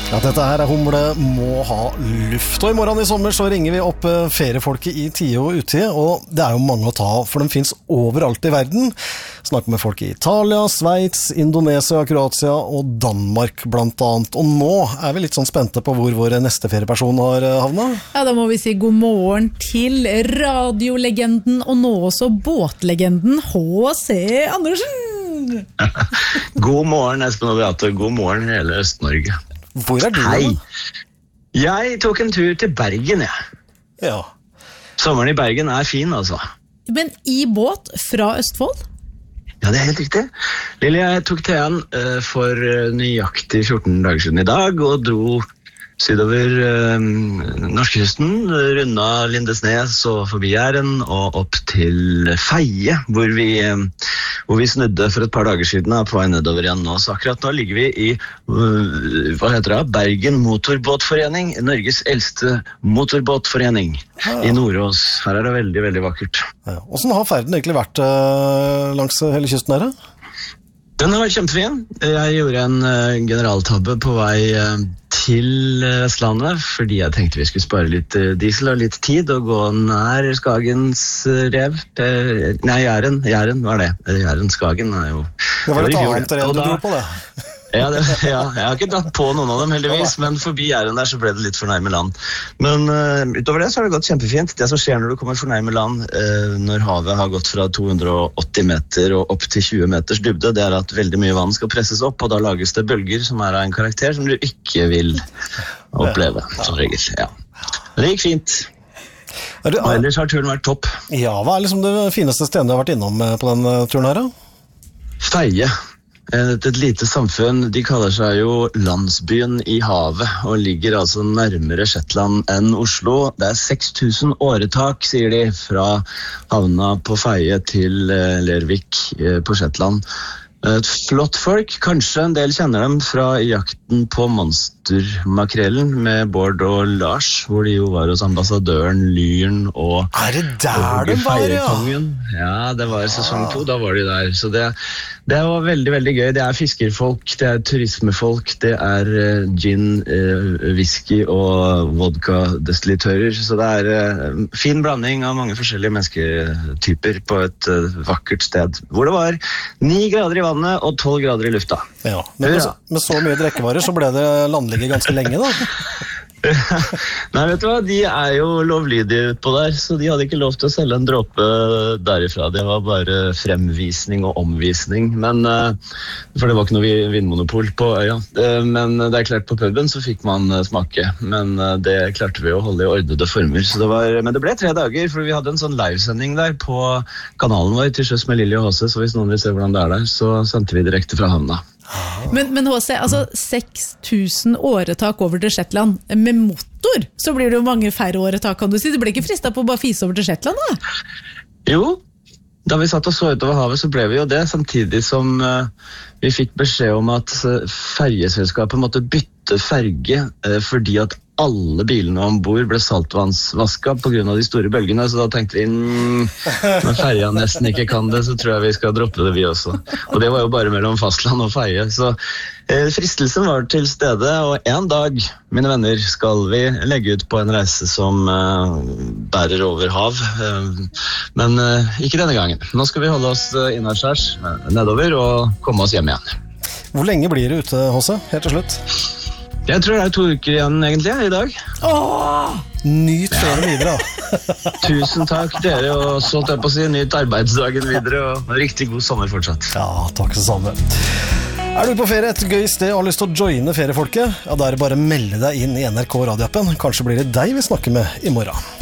Ja, dette her Humle må ha luft. Og i morgen i sommer så ringer vi opp feriefolket i tide og utide, og det jo mange å ta av, for de finnes overalt i verden. Snakker med folk i Italia, Sveits, Indonesia, Kroatia og Danmark blant annet. Og nå vi litt sånn spente på hvor vår neste ferieperson har havnet. Ja, da må vi si god morgen til radiolegenden og nå også båtlegenden H.C. Andersen. God morgen, Espen og Beate. God morgen hele Øst-Norge. Hvor du? Hei. Jeg tok en tur til Bergen, Ja. Sommeren i Bergen fin, altså. Men i båt fra Østfold? Ja, det helt riktig. Lille, jeg tok TN for nøyaktig 14 dager siden i dag, og dro sydover norskekysten, runda Lindesnes og forbi Jæren, og opp til Feie, hvor vi snudde for et par dager siden på vei nedover igjen nå. Så akkurat nå ligger vi i, Bergen Motorbåtforening, Norges eldste motorbåtforening i Nordås. Her det veldig, veldig vakkert. Ja. Hvordan har ferden egentlig vært langs hele kysten her? Den har vært kjempefin. Jeg gjorde en generaltabbe på vei til Vestlandet, fordi jeg tenkte vi skulle spare litt diesel og litt tid og gå nær Skagens rev. Jæren var det. Jæren, Skagen jo... Det var et annet rev du dro på det. Ja, jeg har ikke dratt på noen av dem heldigvis, men forbi Jæren der så ble det litt for nærme land. Men utover det så har det gått kjempefint. Det som skjer når du kommer for nærme land, når havet har gått fra 280 meter og opp til 20 meters dybde, det at veldig mye vann skal presses opp, og da lages det bølger som av en karakter som du ikke vil oppleve, som regel. Ja. Men det gikk fint. Og ellers har turen vært topp. Ja, hva liksom det fineste stedet du har vært innom på den turen her da? Feie. Et lite samfunn, de kaller seg jo landsbyen i havet, og ligger altså nærmere Shetland enn Oslo. Det 6000 åretak, sier de, fra havna på Feie til Lervik på Shetland. Et flott folk, kanskje en del kjenner dem fra jakten på monstermakrellen med Bård og Lars, hvor de jo var hos ambassadøren Lyren og det der de var, ja? Ja, det var sesong 2, da var de der. Så det var veldig, veldig gøy. Det fiskerfolk, det turismefolk, det gin, whisky og vodka-destillitører. Så det fin blanding av mange forskjellige mennesketyper på et vakkert sted, hvor det var 9 grader i vannet og 12 grader i lufta. Ja, men med så mye drikkevarer så ble det landligge ganske lenge da. Nei, vet du hva, de jo lovlydige på der, så de hadde ikke lov til å selge en dråpe derifra. Det var bare fremvisning og omvisning, men, for det var ikke noe vinmonopol på øya. Men det klart på puben så fikk man smake, men det klarte vi å holde i ordnede former. Så men det ble 3 dager, for vi hadde en sånn livesending der på kanalen vår til sjøs med Lilly og H.C., så hvis noen vil se hvordan det der, så sendte vi direkte fra havna. Men H.C., altså 6000 åretak over til Shetland med motor, så blir det jo mange færre åretak, kan du si. Du ble ikke fristet på å bare fise over til Shetland da? Jo, da vi satt og så utover havet så ble vi jo det, samtidig som vi fikk beskjed om at fergeselskapet måtte bytte ferge fordi at alle bilene ombord ble saltvannsvasket på grunn av de store bølgene, så da tenkte vi, når ferja nesten ikke kan det, så tror jeg vi skal droppe det vi også. Og det var jo bare mellom fastland og Feie, så fristelsen var til stede, og en dag, mine venner, skal vi legge ut på en reise som bærer over hav, men ikke denne gangen. Nå skal vi holde oss innenskjærs nedover og komme oss hjem igjen. Hvor lenge blir det ute, H.C., helt til slutt? Jeg tror det 2 uker igjen egentlig, i dag. Nyt ferien videre da. Tusen takk dere, og så til å si nyt arbeidsdagen videre, og riktig god sommer fortsatt. Ja, takk så samme. Du på ferie et gøy sted og har lyst til å joine feriefolket? Ja, da det bare å melde deg inn i NRK radioappen. Kanskje blir det deg vi snakker med i morgen.